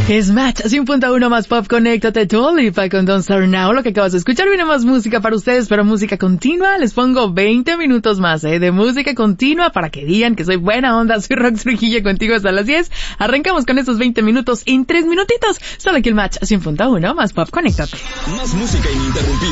Es Match, 100.1 más pop, conéctate, Dua Lipa con Don't Start Now. Lo que acabas de escuchar, viene más música para ustedes, pero música continua. Les pongo 20 minutos más, de música continua para que digan que soy buena onda. Soy Rox Trujillo contigo hasta las 10. Arrancamos con esos 20 minutos en 3 minutitos. Solo aquí el Match, 100.1 más pop, conéctate. Más música ininterrumpida.